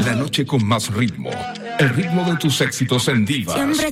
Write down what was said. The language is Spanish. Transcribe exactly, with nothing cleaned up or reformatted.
La noche con más ritmo. El ritmo de tus éxitos en Divas. Siempre